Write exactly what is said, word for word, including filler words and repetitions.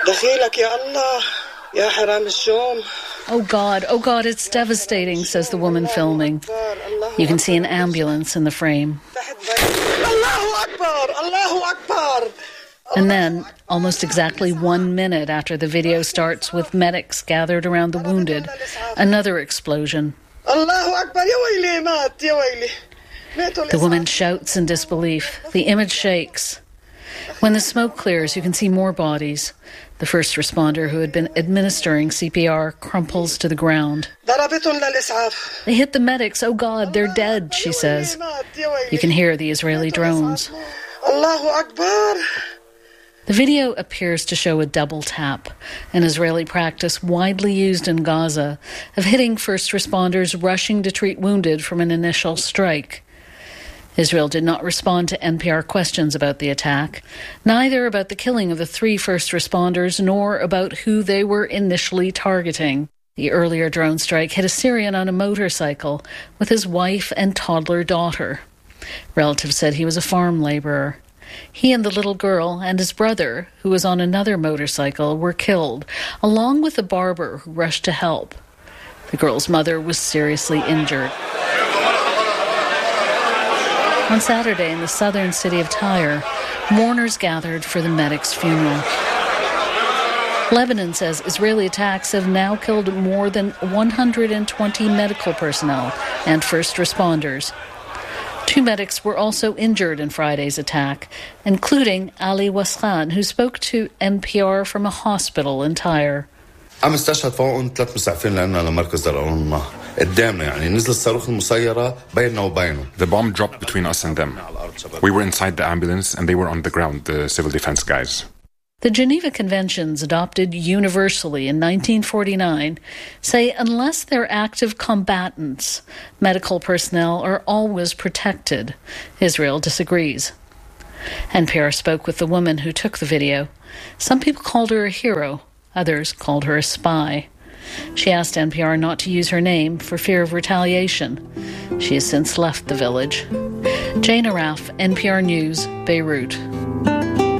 Oh God, oh God, it's devastating, says the woman filming. You can see an ambulance in the frame. And then, almost exactly one minute after the video starts with medics gathered around the wounded, another explosion. The woman shouts in disbelief. The image shakes. When the smoke clears, you can see more bodies. The first responder who had been administering C P R crumples to the ground. They hit the medics. Oh God, they're dead, she says. You can hear the Israeli drones. The video appears to show a double tap, an Israeli practice widely used in Gaza of hitting first responders rushing to treat wounded from an initial strike. Israel did not respond to N P R questions about the attack, neither about the killing of the three first responders nor about who they were initially targeting. The earlier drone strike hit a Syrian on a motorcycle with his wife and toddler daughter. Relatives said he was a farm labourer. He and the little girl and his brother, who was on another motorcycle, were killed, along with the barber who rushed to help. The girl's mother was seriously injured. On Saturday, in the southern city of Tyre, mourners gathered for the medic's funeral. Lebanon says Israeli attacks have now killed more than one hundred twenty medical personnel and first responders. Two medics were also injured in Friday's attack, including Ali Wasran, who spoke to N P R from a hospital in Tyre. عم استشهد فوقهم ثلاث مسعفين لنا لمركز دار الأمة قدامنا يعني نزل الصاروخ المسيرة بيننا وبينهم. The bomb dropped between us and them. We were inside the ambulance and they were on the ground, the civil defense guys. The Geneva Conventions, adopted universally in nineteen forty-nine, say unless they're active combatants, medical personnel are always protected. Israel disagrees. N P R spoke with the woman who took the video. Some people called her a hero. Others called her a spy. She asked N P R not to use her name for fear of retaliation. She has since left the village. Jane Araf, N P R News, Beirut.